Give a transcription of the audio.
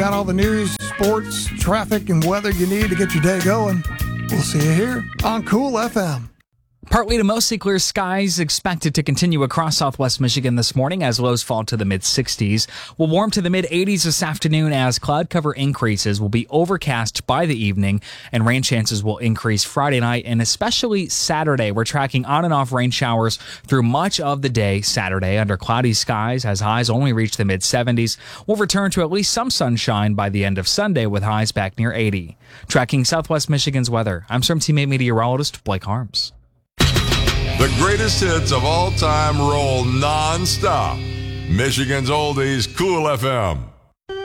Got all the news, sports, traffic, and weather you need to get your day going. We'll see you here on Cool FM. Partly to mostly clear skies expected to continue across southwest Michigan this morning as lows fall to the mid-60s. We'll warm to the mid-80s this afternoon as cloud cover increases. Will be overcast by the evening, and rain chances will increase Friday night and especially Saturday. We're tracking on and off rain showers through much of the day Saturday under cloudy skies as highs only reach the mid-70s. We'll return to at least some sunshine by the end of Sunday with highs back near 80. Tracking southwest Michigan's weather, I'm Storm Team 8 meteorologist Blake Harms. The greatest hits of all time roll non-stop. Michigan's Oldies, Cool FM.